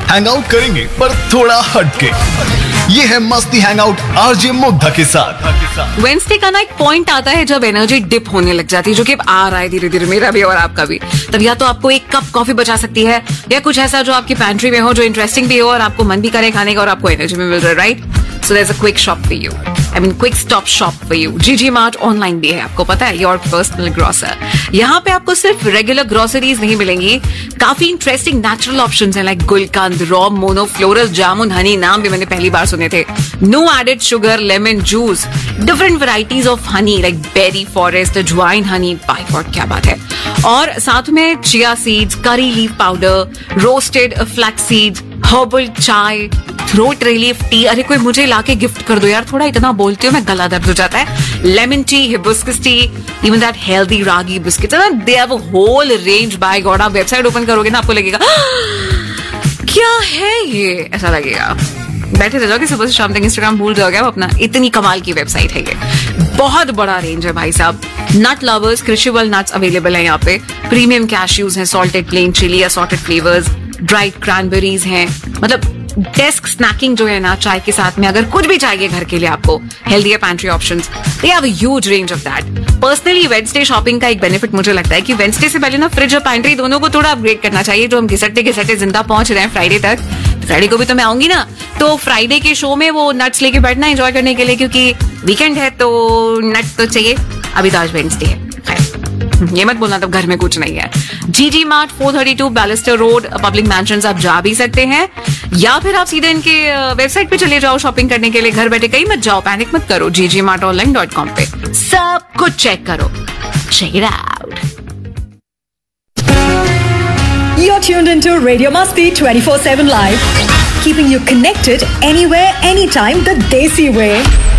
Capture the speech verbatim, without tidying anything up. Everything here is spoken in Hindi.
हैंग आउट करेंगे पर थोड़ा हटके। ये है मस्ती हैंग आउट आरजे मुग्धा के साथ। वेंसडे का ना एक पॉइंट आता है जब एनर्जी डिप होने लग जाती है, जो कि अब आ रहा है धीरे धीरे, मेरा भी और आपका भी। तब या तो आपको एक कप कॉफी बचा सकती है, या कुछ ऐसा जो आपकी पैंट्री में हो, जो इंटरेस्टिंग भी हो और आपको मन भी करे खाने का और आपको एनर्जी में मिल रहा है, right? So there is a quick shop for you, I mean quick stop shop for you. जीजी मार्ट ऑनलाइन भी है, आपको पता है, योर पर्सनल ग्रोसर। यहाँ पे आपको सिर्फ रेगुलर ग्रोसरीज नहीं मिलेंगी, काफी इंटरेस्टिंग नेचुरल ऑप्शंस हैं, लाइक गुलकंद, रॉ, मोनो, फ्लोरल, जामुन, हनी, नाम भी मैंने पहली बार सुने थे। No added sugar, lemon juice, different varieties of honey like berry forest, अजवाइन हनी, बाय गॉड क्या बात है। और साथ में चिया सीड्स, करी leaf powder, roasted flax seeds, herbal चाय, थ्रोट रिलीफ टी। अरे कोई मुझे लाके गिफ्ट कर दो यार, थोड़ा इतना बोलती हूँ मैं, गला दर्द हो जाता है। Lemon tea, hibiscus tea, even that healthy ragi biscuits, they have a whole range. Bye God, आप वेबसाइट ओपन करोगे ना, आपको लगेगा क्या है ये, ऐसा लगेगा। बैठे रह जाओगे सुबह से शाम तक, इंस्टाग्राम भूल जाओगे आप अपना, इतनी कमाल की वेबसाइट है ये। बहुत बड़ा रेंज है भाई साहब। नट लवर्स, क्रिशेबल नट्स अवेलेबल है यहाँ पे। प्रीमियम कैश्यूज हैं, salted plane chilli, assorted flavours, dried cranberries हैं। मतलब डेस्क स्नैकिंग जो है ना, चाय के साथ में अगर कुछ भी चाहिए घर के लिए आपको, healthy pantry options, they have a huge range of that. Personally Wednesday shopping का एक बेनिफिट मुझे लगता है कि वेडनेसडे से पहले ना फ्रिज और पैंट्री दोनों को थोड़ा अपग्रेड करना चाहिए। जो हम घिसटते घिसटते जिंदा पहुंच रहे हैं फ्राइडे तक, फ्राइडे को भी तो मैं आऊंगी ना, तो फ्राइडे के शो में वो नट्स लेके बैठना एंजॉय करने के लिए, क्योंकि वीकेंड है तो नट तो चाहिए। अभी तो आज वेडनेसडे है, ये मत बोलना तब घर में कुछ नहीं है। जीजी mart four thirty two बैलिस्टर road, public mansions, आप जा भी सकते हैं, या फिर आप सीधे इनके वेबसाइट पे चले जाओ शॉपिंग करने के लिए। घर बैठे कहीं मत जाओ, पैनिक मत करो, जी G mart online dot com पे सब कुछ चेक करो। Check it out. You're tuned into Radio Masti twenty-four seven Live, keeping you connected anywhere, anytime, the Desi way.